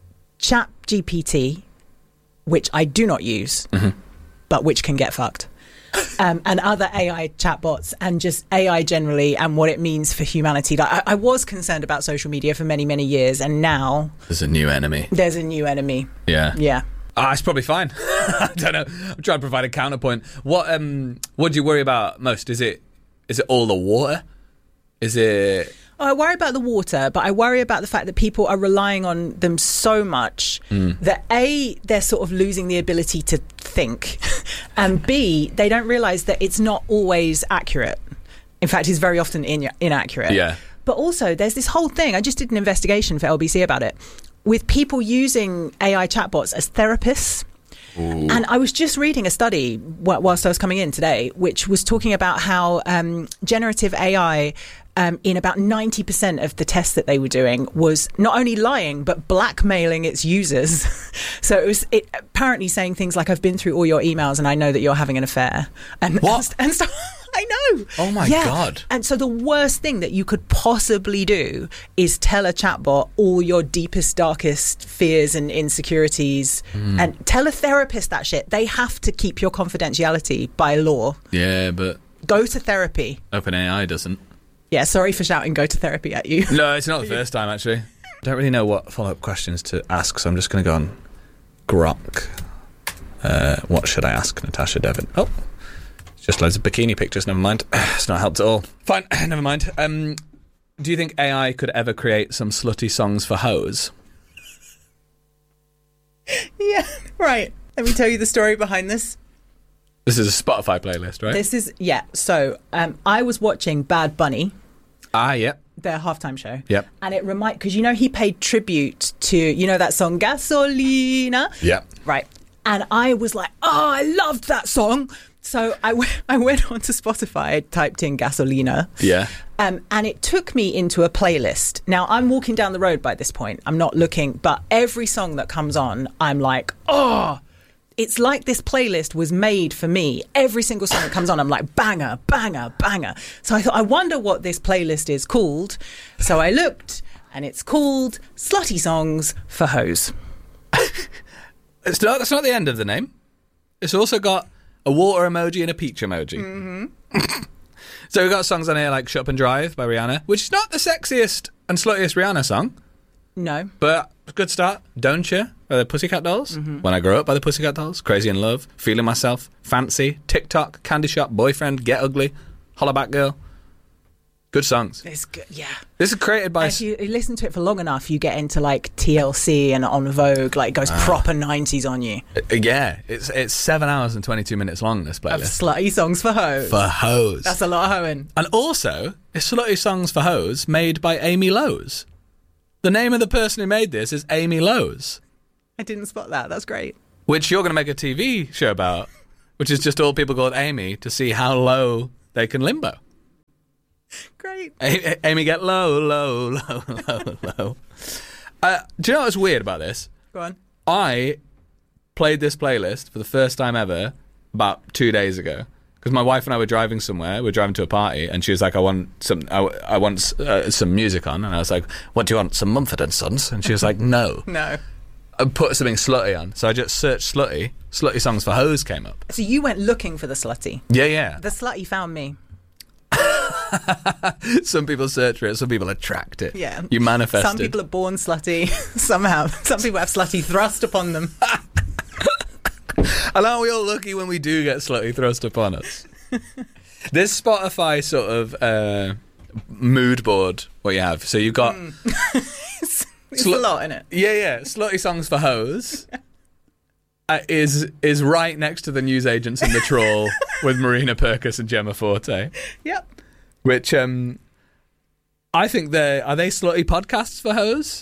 ChatGPT, which I do not use, mm-hmm. but which can get fucked. Um, and other A I chatbots and just A I generally and what it means for humanity. Like, I, I was concerned about social media for many, many years, and now there's a new enemy. There's a new enemy. Yeah. Yeah. Ah, it's probably fine. I don't know. I'm trying to provide a counterpoint. What um what do you worry about most? Is it is it all the water? Is it Oh, I worry about the water, but I worry about the fact that people are relying on them so much Mm. that A, they're sort of losing the ability to think, and B, they don't realise that it's not always accurate. In fact, it's very often in- inaccurate. Yeah. But also, there's this whole thing, I just did an investigation for L B C about it, with people using A I chatbots as therapists. Ooh. And I was just reading a study wh- whilst I was coming in today, which was talking about how um, generative A I, um, in about ninety percent of the tests that they were doing, was not only lying, but blackmailing its users. So it was it, apparently saying things like, I've been through all your emails and I know that you're having an affair. And, What? And, and stuff. I know. Oh my Yeah. God. And so the worst thing that you could possibly do is tell a chatbot all your deepest, darkest fears and insecurities, Mm. and tell a therapist that shit. They have to keep your confidentiality by law. Yeah, but Go to therapy. OpenAI doesn't. Yeah, sorry for shouting go to therapy at you. No, it's not the first time, actually. I don't really know what follow-up questions to ask, so I'm just going to go on Grok. Uh, what should I ask Natasha Devon? Oh, it's just loads of bikini pictures. Never mind. It's not helped at all. Fine, never mind. Um, do you think A I could ever create some slutty songs for hoes? Yeah, right. Let me tell you the story behind this. This is a Spotify playlist, right? This is, yeah. So um, I was watching Bad Bunny, Ah, yeah. their halftime show. Yep. And it remind because you know he paid tribute to, you know, that song Gasolina. Yep. Right. And I was like, oh, I loved that song. So I, w- I went onto Spotify, typed in Gasolina. Yeah. Um, and it took me into a playlist. Now, I'm walking down the road by this point. I'm not looking, but every song that comes on, I'm like, oh, it's like this playlist was made for me. Every single song that comes on, I'm like, banger, banger, banger. So I thought, I wonder what this playlist is called. So I looked, and it's called Slutty Songs for Hoes. It's not, that's not the end of the name. It's also got a water emoji and a peach emoji. Mm-hmm. So we've got songs on here like Shut Up and Drive by Rihanna, which is not the sexiest and sluttiest Rihanna song, No. but a good start. Don't You by the Pussycat Dolls. Mhm. When I Grow Up by the Pussycat Dolls. Crazy in Love. Feeling Myself. Fancy. TikTok. Candy Shop. Boyfriend. Get Ugly. Hollaback Girl. Good songs. It's good, yeah. This is created by... If you, you listen to it for long enough, you get into like T L C and On Vogue, like it goes Ah. proper nineties on you. Uh, yeah, it's it's seven hours and twenty-two minutes long, this Of playlist. slutty songs for hoes. For hoes. That's a lot of hoeing. And also, it's Slutty Songs for Hoes made by Amy Lowes. The name of the person who made this is Amy Lowes, I didn't spot that. That's great. which you're going to make a T V show about, which is just all people called Amy to see how low they can limbo. Great. A- Amy get low, low, low, low, low. Uh, do you know what's weird about this? Go on. I played this playlist for the first time ever about two days ago because my wife and I were driving somewhere. We were driving to a party, and she was like, "I want some, I, I want uh, some music on." And I was like, "What do you want? Some Mumford and Sons?" And she was like, "No." No. I put something slutty on, so I just searched slutty. Slutty Songs for Hoes came up. So you went looking for the slutty. Yeah, yeah. The slutty found me. Some people search for it, some people attract it. Yeah. You manifest Some it. people are born slutty. Some have. Some people have slutty thrust upon them. And aren't we all lucky when we do get slutty thrust upon us? This Spotify sort of uh, mood board, what you have. So you've got... Mm. it's it's a lot, in it? Yeah, yeah. Slutty Songs for Hoes uh, is is right next to the newsagents and the trawl with Marina Perkis and Gemma Forte. Yep. Which, um, I think they're... Are they slutty podcasts for hoes?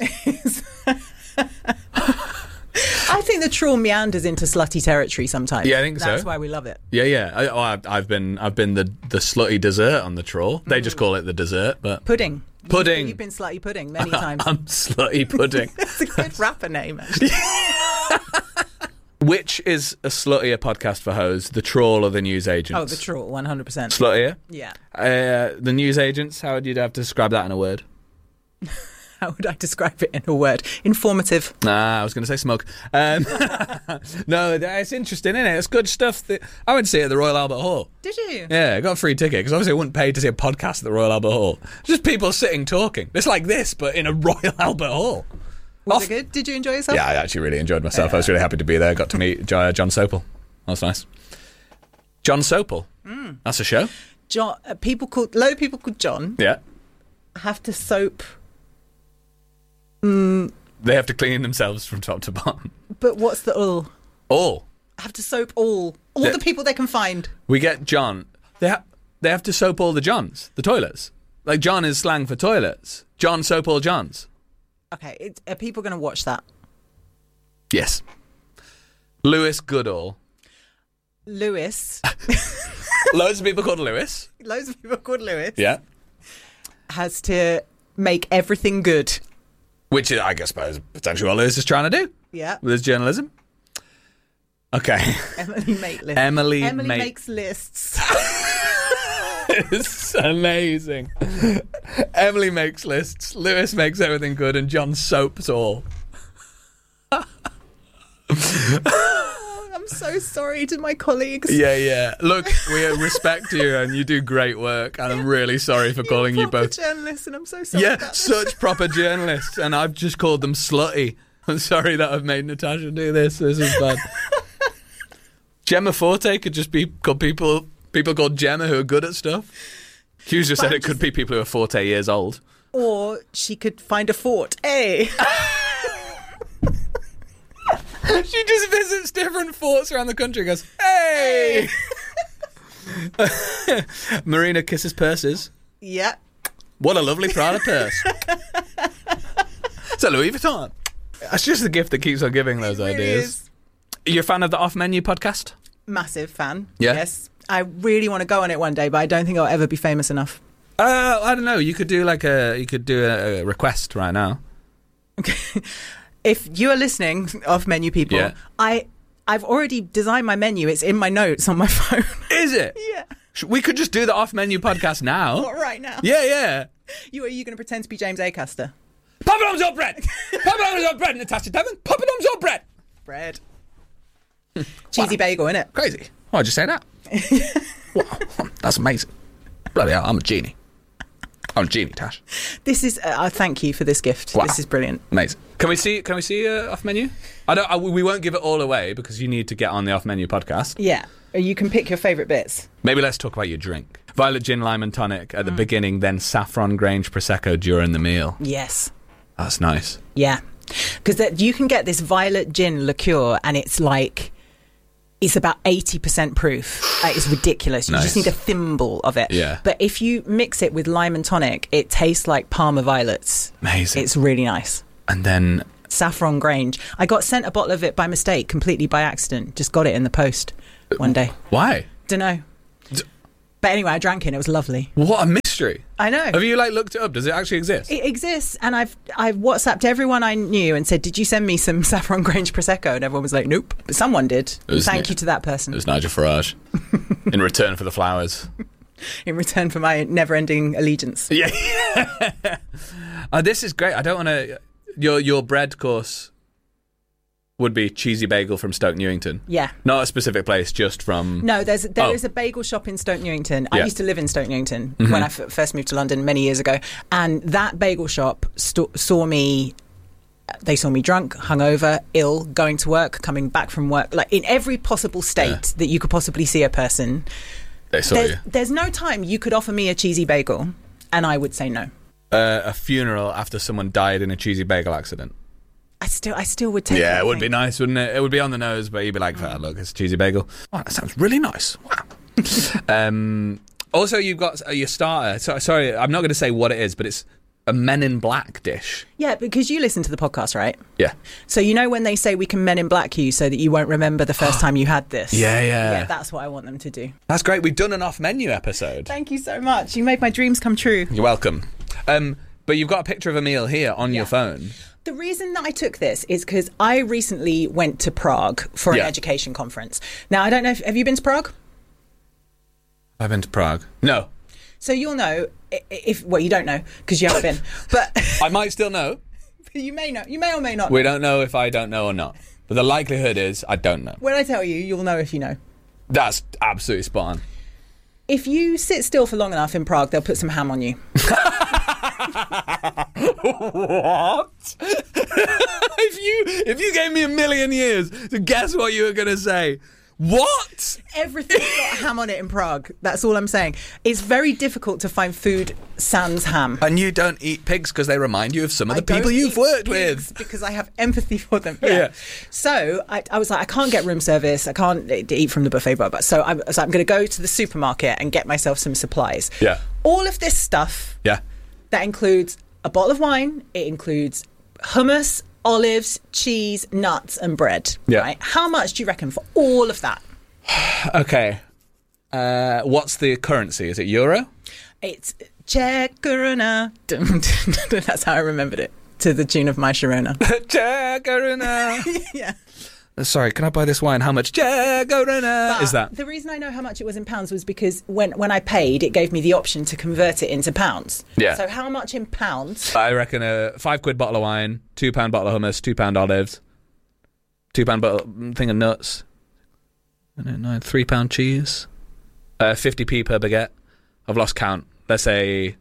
I think the trawl meanders into slutty territory sometimes. Yeah, I think so. That's why we love it. Yeah, yeah. I, oh, I've, I've been I've been the, the slutty dessert on the trawl. They just call it the dessert, but... Pudding. Pudding. You've, you've been slutty pudding many times. I'm slutty pudding. It's a good rapper name, actually. Which is a sluttier podcast for hoes, the trawl or the newsagents? Oh, the trawl, one hundred percent. Sluttier? Yeah. Uh, the newsagents, how would you have to describe that in a word? How would I describe it in a word? Informative. Nah, I was going to say smoke. Um, no, it's interesting, isn't it? It's good stuff. That, I went to see it at the Royal Albert Hall. Did you? Yeah, I got a free ticket because obviously I wouldn't pay to see a podcast at the Royal Albert Hall. Just people sitting talking. It's like this, but in a Royal Albert Hall. Was Off- it good? Did you enjoy yourself? Yeah, I actually really enjoyed myself. Yeah. I was really happy to be there. Got to meet Jo- John Sopel. That was nice. John Sopel. Mm. That's a show. John, uh, people called, low people called John Yeah. have to soap. Mm, They have to clean themselves from top to bottom. but what's the all? All. Have to soap all. All Yeah. the people they can find. We get John. They, ha- they have to soap all the Johns, the toilets. Like John is slang for toilets. John soap all Johns. Okay, it, are people going to watch that? Yes. Lewis Goodall. Lewis, Loads of people called Lewis. loads of people called Lewis, Yeah. has to make everything good. Which is, I guess, suppose, potentially what Lewis is trying to do Yeah. with his journalism. Okay. Emily make lists. Emily Emily make- makes lists. It's amazing. Emily makes lists, Lewis makes everything good, and John soaps all. Oh, I'm so sorry to my colleagues. Yeah, yeah. Look, we respect you, and you do great work, and I'm really sorry for calling you Proper both. journalists, and I'm so sorry. Yeah, about this. such proper journalists, and I've just called them slutty. I'm sorry that I've made Natasha do this. This is bad. Gemma Forte could just be called people people called Gemma who are good at stuff. Hughes just But said I'm it could be people who are Forte years old. Or she could find a fort. Hey. She just visits different forts around the country and goes, hey! Marina kisses purses. Yeah. What a lovely Prada purse. It's a Louis Vuitton. That's just the gift that keeps on giving those It really ideas. is. You're a fan of the Off Menu podcast? Massive fan. Yeah? Yes. I really want to go on it one day, but I don't think I'll ever be famous enough. Uh, I don't know. You could do like a you could do a, a request right now. If you are listening, off menu people, Yeah. I I've already designed my menu. It's in my notes on my phone. Is it? Yeah. Sh- We could just do the Off Menu podcast now. Not right now. Yeah, yeah. You are you going to pretend to be James Acaster? Poppadoms or bread? Poppadoms or bread, Natasha Devon? Poppadoms or bread? Bread. Cheesy bagel, innit? Crazy. Why'd you say that? Wow, that's amazing. Bloody hell, I'm a genie. I'm a genie, Tash. This is. Uh, I thank you for this gift. Wow. This is brilliant. Amazing. Can we see? Can we see uh, Off Menu? I don't. I, we won't give it all away because you need to get on the Off Menu podcast. Yeah. You can pick your favourite bits. Maybe let's talk about your drink. Violet gin, lime and tonic at the beginning, then Saffron Grange Prosecco during the meal. Yes. That's nice. Yeah. Because you can get this violet gin liqueur and it's like, it's about eighty percent proof. Like, it's ridiculous. You Nice. just need a thimble of it. Yeah. But if you mix it with lime and tonic, it tastes like Parma violets. Amazing. It's really nice. And then... Saffron Grange. I got sent a bottle of it by mistake, completely by accident. Just got it in the post one day. Why? Don't know. But anyway, I drank it and it was lovely. What a mystery. I know. Have you, like, looked it up? Does it actually exist? It exists, and I've I've WhatsApped everyone I knew and said, "Did you send me some Saffron Grange Prosecco?" And everyone was like, "Nope," but someone did. was Thank Ni- you to that person It was Nigel Farage. In return for the flowers. in return for my never-ending allegiance. Yeah. Oh, this is great. I don't want to... Your, your bread course would be cheesy bagel from Stoke Newington. Yeah. Not a specific place, just from... No, there's there Oh. is a bagel shop in Stoke Newington. I Yeah. used to live in Stoke Newington Mhm. when I f- first moved to London many years ago, and that bagel shop st- saw me. They saw me drunk, hungover, ill, going to work, coming back from work, like in every possible state that you could possibly see a person. They saw there's, you. there's no time you could offer me a cheesy bagel, and I would say no. Uh, a funeral after someone died in a cheesy bagel accident. I still, I still would take. Yeah, it, it I would be think. nice, wouldn't it? It would be on the nose, but you'd be like, oh, look, it's a cheesy bagel. Oh, that sounds really nice. Wow. um, also, you've got uh, your starter. So, sorry, I'm not going to say what it is, but it's a Men in Black dish. Yeah, because you listen to the podcast, right? Yeah. So you know when they say we can Men in Black you so that you won't remember the first time you had this? Yeah, yeah. Yeah, that's what I want them to do. That's great. We've done an off-menu episode. Thank you so much. You made my dreams come true. You're welcome. Um, but you've got a picture of a meal here on your phone. The reason that I took this is because I recently went to Prague for Yeah. an education conference. Now, I don't know if... Have you been to Prague? I've been to Prague. No. So you'll know i- if... Well, you don't know because you haven't been. But I might still know. you may know. You may or may not. We don't know if I don't know or not. But the likelihood is I don't know. When I tell you, you'll know if you know. That's absolutely spot on. If you sit still for long enough in Prague, they'll put some ham on you. What? if you if you gave me a million years to guess what you were going to say, what? Everything's got ham on it in Prague. That's all I'm saying. It's very difficult to find food sans ham. And you don't eat pigs because they remind you of some of the I don't people you've eat worked pigs with. because I have empathy for them. Yeah. Yeah. So I, I was like, I can't get room service. I can't e- eat from the buffet bar. But so I was like, I'm going to go to the supermarket and get myself some supplies. Yeah. All of this stuff Yeah. that includes a bottle of wine. It includes hummus, olives, cheese, nuts, and bread. Yeah. Right? How much do you reckon for all of that? Okay. Uh, what's the currency? Is it euro? It's Czech Corona. That's how I remembered it. To the tune of My Sharona. Czech Corona. Yeah. Sorry, can I buy this wine? How much? Czech Corona But is that? The reason I know how much it was in pounds was because when, when I paid, it gave me the option to convert it into pounds. Yeah. So how much in pounds? I reckon a five quid bottle of wine, two pound bottle of hummus, two pound olives, two pound bottle thing of nuts, I don't know, three pound cheese, uh, fifty p per baguette. I've lost count. Let's say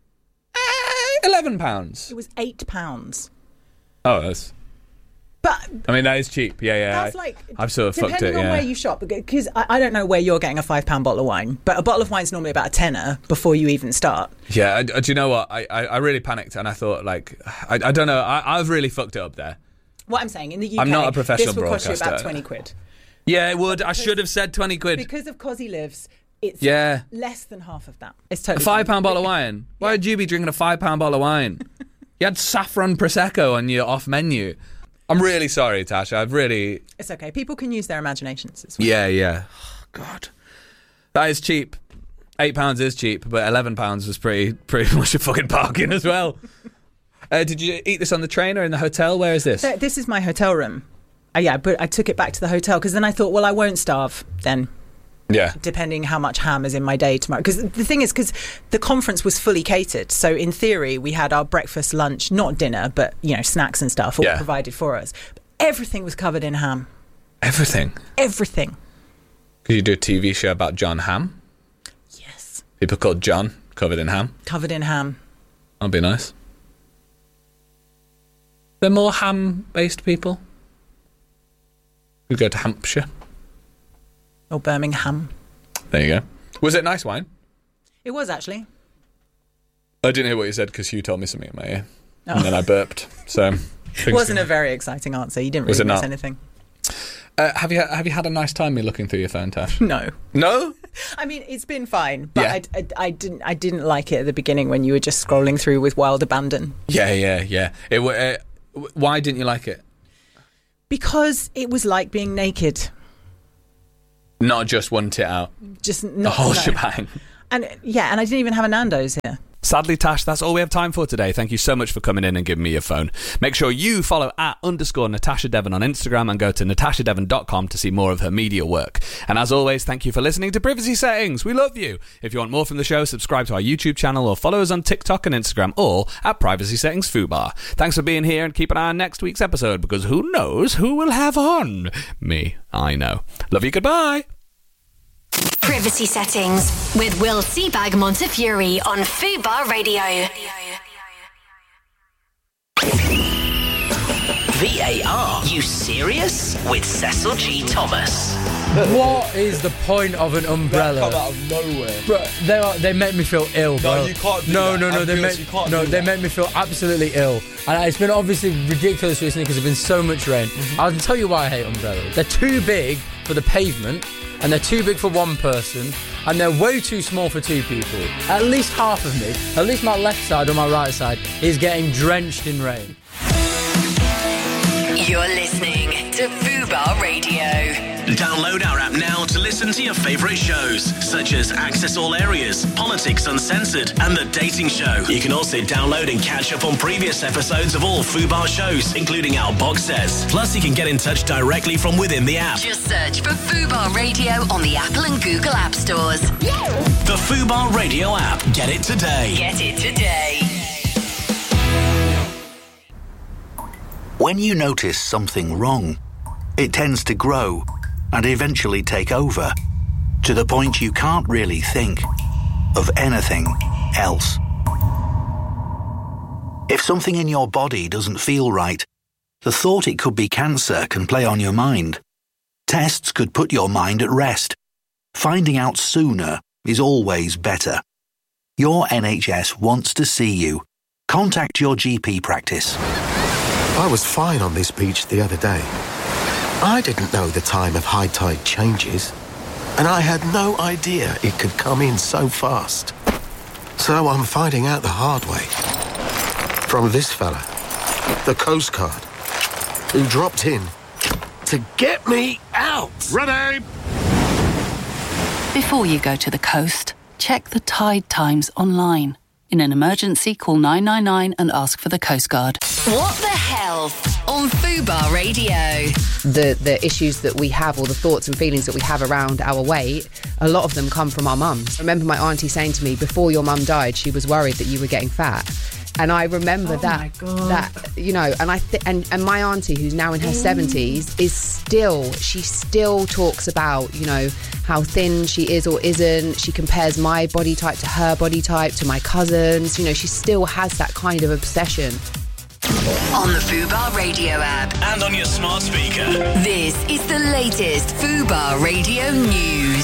uh, eleven pounds. It was eight pounds. Oh, that's. But I mean, that is cheap. Yeah, yeah. that's I, like I've sort of fucked depending it. on Yeah. where you shop, because I, I don't know where you're getting a five pound bottle of wine, but a bottle of wine's normally about a tenner before you even start. Yeah, I, do you know what? I, I, I really panicked and I thought, like, I, I don't know. I, I've really fucked it up there. What I'm saying in the U K, I'm not a professional this will cost you about broadcaster. twenty quid. Yeah, it would. I should have said twenty quid. Because of Cosy Lives, it's Yeah. less than half of that. It's A totally five fine. pound bottle of wine. Why would you be drinking a five pound bottle of wine? You had saffron prosecco on your off menu. I'm really sorry, Tasha. I've really. It's okay. People can use their imaginations. It's fine. Yeah, yeah. Oh, God, that is cheap. Eight pounds is cheap, but eleven pounds was pretty, pretty much a fucking bargain as well. Uh, did you eat this on the train or in the hotel? Where is this? So this is my hotel room. Uh, yeah, but I took it back to the hotel because then I thought, well, I won't starve then. Yeah. Depending how much ham is in my day tomorrow. Because the thing is, because the conference was fully catered. So in theory, we had our breakfast, lunch, not dinner, but, you know, snacks and stuff all Yeah. provided for us. But everything was covered in ham. Everything. Everything. Could you do a T V show about John Ham? Yes. People called John, covered in ham. Covered in ham. That'd be nice. They're more ham-based people. We go to Hampshire. Or Birmingham. There you go. Was it nice wine? It was actually. I didn't hear what you said because Hugh told me something in my ear. Oh. And then I burped. So it wasn't a very exciting answer. You didn't really miss anything. Uh, have you have you had a nice time me looking through your phone, Tash? No. No? I mean, it's been fine, but Yeah. I, I, I didn't I didn't like it at the beginning when you were just scrolling through with wild abandon. Yeah, yeah, yeah. It. wa- Uh, why didn't you like it? Because it was like being naked. Not just one tit out. Just not The whole no. shebang. And yeah, and I didn't even have a Nando's here. Sadly, Tash, that's all we have time for today. Thank you so much for coming in and giving me your phone. Make sure you follow at underscore Natasha Devon on Instagram and go to natasha devon dot com to see more of her media work. And as always, thank you for listening to Privacy Settings. We love you. If you want more from the show, subscribe to our YouTube channel or follow us on TikTok and Instagram, all at Privacy Settings Fubar. Thanks for being here and keep an eye on next week's episode because who knows who will have on? Me, I know. Love you, goodbye. Privacy Settings with Will Seabag Montefiore on Fubar Radio. V A R, you serious? With Cecil G. Thomas. What is the point of an umbrella? That come out of nowhere. Bro, they are, they make me feel ill, bro. No, you can't do no, that. No, no, I'm they serious, make you can't no, do they that. make me feel absolutely ill. And it's been obviously ridiculous recently because there's been so much rain. Mm-hmm. I'll tell you why I hate umbrellas. They're too big for the pavement, and they're too big for one person, and they're way too small for two people. At least half of me, at least my left side or my right side, is getting drenched in rain. You're listening to Fubar Radio. Download our app now to listen to your favourite shows, such as Access All Areas, Politics Uncensored, and The Dating Show. You can also download and catch up on previous episodes of all Fubar shows, including our box sets. Plus, you can get in touch directly from within the app. Just search for Fubar Radio on the Apple and Google App Stores. The Fubar Radio app. Get it today. Get it today. When you notice something wrong, it tends to grow and eventually take over to the point you can't really think of anything else. If something in your body doesn't feel right, the thought it could be cancer can play on your mind. Tests could put your mind at rest. Finding out sooner is always better. Your N H S wants to see you. Contact your G P practice. I was fine on this beach the other day. I didn't know the time of high tide changes, and I had no idea it could come in so fast. So I'm finding out the hard way. From this fella, the Coast Guard, who dropped in to get me out. Ready? Before you go to the coast, check the tide times online. In an emergency, call nine nine nine and ask for the Coast Guard. What the hell on Fubar Radio? The the issues that we have, or the thoughts and feelings that we have around our weight, a lot of them come from our mums. I remember my auntie saying to me, before your mum died, she was worried that you were getting fat. And I remember Oh that, my God. that you know, and I th- and and my auntie, who's now in her seventies, is still she still talks about, you know, how thin she is or isn't. She compares my body type to her body type, to my cousins. You know, she still has that kind of obsession. On the Fubar Radio app. And on your smart speaker. This is the latest Fubar Radio news.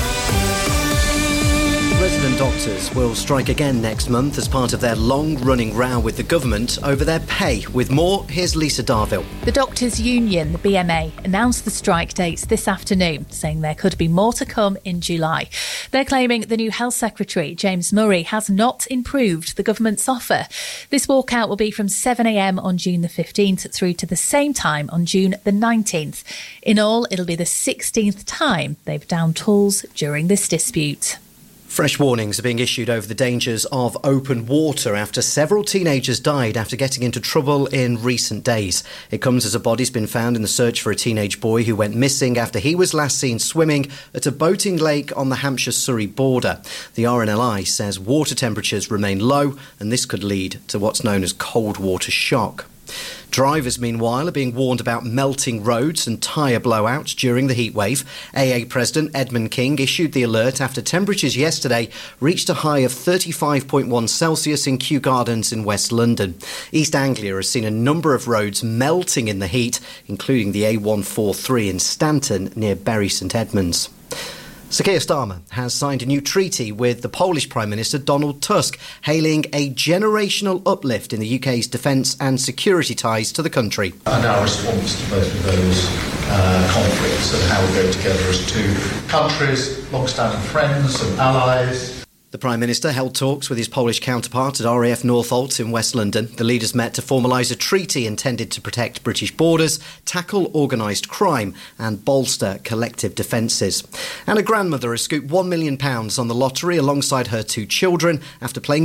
Resident doctors will strike again next month as part of their long-running row with the government over their pay. With more, here's Lisa Darville. The Doctors' Union, the B M A, announced the strike dates this afternoon, saying there could be more to come in July. They're claiming the new Health Secretary, James Murray, has not improved the government's offer. This walkout will be from seven a m on June the fifteenth through to the same time on June the nineteenth. In all, it'll be the sixteenth time they've downed tools during this dispute. Fresh warnings are being issued over the dangers of open water after several teenagers died after getting into trouble in recent days. It comes as a body's been found in the search for a teenage boy who went missing after he was last seen swimming at a boating lake on the Hampshire-Surrey border. The R N L I says water temperatures remain low and this could lead to what's known as cold water shock. Drivers, meanwhile, are being warned about melting roads and tyre blowouts during the heatwave. A A President Edmund King issued the alert after temperatures yesterday reached a high of thirty-five point one Celsius in Kew Gardens in West London. East Anglia has seen a number of roads melting in the heat, including the A one forty-three in Stanton near Bury St Edmunds. Sir Keir Starmer has signed a new treaty with the Polish Prime Minister Donald Tusk, hailing a generational uplift in the U K's defence and security ties to the country. And our response to both of those uh, conflicts and how we go together as two countries, long-standing friends and allies. The Prime Minister held talks with his Polish counterpart at R A F Northolt in West London. The leaders met to formalise a treaty intended to protect British borders, tackle organised crime and bolster collective defences. And a grandmother has scooped one million pounds on the lottery alongside her two children after playing